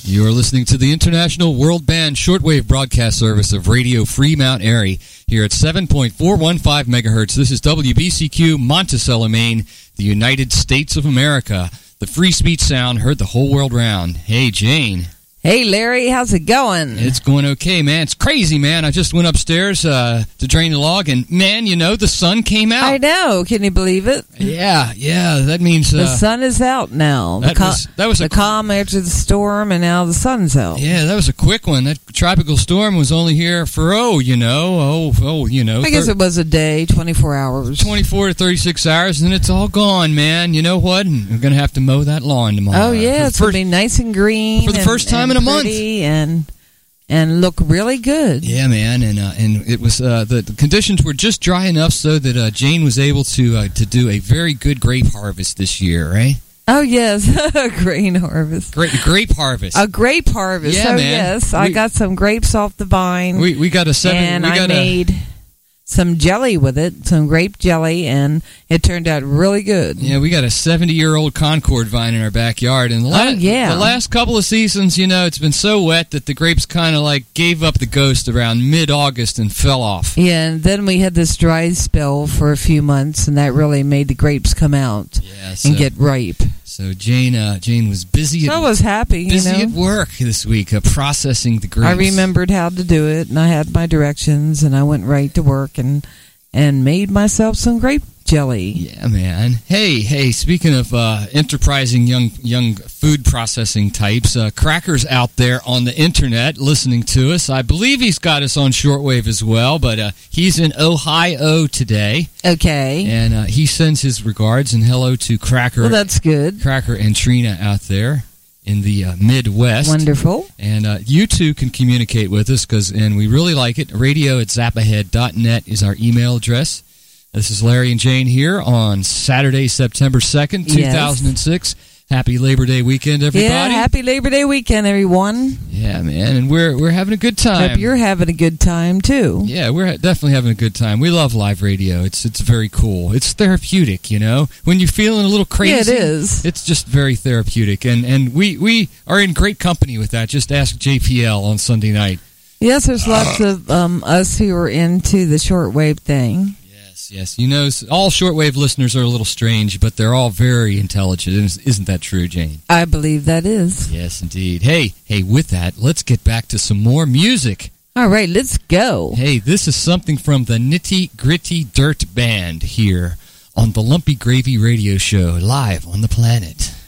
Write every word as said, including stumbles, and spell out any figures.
You are listening to the International World Band shortwave broadcast service of Radio Free Mount Airy here at seven point four one five megahertz. This is W B C Q, Monticello, Maine, the United States of America. The free speech sound heard the whole world round. Hey, Jane. Hey, Larry, how's it going? It's going okay, man. It's crazy, man. I just went upstairs uh, to drain the log, and, man, you know, the sun came out. I know. Can you believe it? Yeah, yeah. That means... Uh, the sun is out now. That the cal- was, that was the a, calm after the storm, and now the sun's out. Yeah, that was a quick one. That tropical storm was only here for, oh, you know, oh, oh, you know. I guess thir- it was a day, twenty-four hours. twenty-four to thirty-six hours, and it's all gone, man. You know what? And we're going to have to mow that lawn tomorrow. Oh, yeah. It's going to be nice and green. For the and, first time in a month. And And and look really good. Yeah, man, and uh, and it was uh, the, the conditions were just dry enough so that uh, Jane was able to uh, to do a very good grape harvest this year, right? Oh yes, a grain harvest. Great grape harvest. A grape harvest. Yeah, oh man. yes, we, I got some grapes off the vine. We we got a seven. And we I got made a, some jelly with it, some grape jelly, and it turned out really good. Yeah, we got a seventy-year-old Concord vine in our backyard, and the, la- oh, yeah. the last couple of seasons, you know, it's been so wet that the grapes kind of like gave up the ghost around mid-August and fell off. Yeah, and then we had this dry spell for a few months, and that really made the grapes come out yeah, so, and get ripe. So Jane, uh, Jane was busy. So at, I was happy, busy you know. at work this week, uh, processing the grapes. I remembered how to do it, and I had my directions, and I went right to work and and made myself some grape jelly. Yeah, man. Hey, hey, speaking of uh, enterprising young young food processing types, uh, Cracker's out there on the internet listening to us. I believe he's got us on shortwave as well, but uh, he's in Ohio today. Okay. And uh, he sends his regards and hello to Cracker. Well, that's good. Cracker and Trina out there in the uh, Midwest. Wonderful. And uh, you too can communicate with us, cause, and we really like it. Radio at zapahead dot net is our email address. This is Larry and Jane here on Saturday, September second, two thousand six. Yes. Happy Labor Day weekend, everybody. Yeah, happy Labor Day weekend, everyone. Yeah, man, and we're we're having a good time. Hope you're having a good time, too. Yeah, we're definitely having a good time. We love live radio. It's it's very cool. It's therapeutic, you know? When you're feeling a little crazy. Yeah, it is. It's just very therapeutic, and, and we, we are in great company with that. Just ask J P L on Sunday night. Yes, there's lots of um, us who are into the shortwave thing. Yes, you know, all shortwave listeners are a little strange, but they're all very intelligent. Isn't that true, Jane? I believe that is. Yes, indeed. Hey, hey, with that, let's get back to some more music. All right, let's go. Hey, this is something from the Nitty Gritty Dirt Band here on the Lumpy Gravy Radio Show, live on the planet.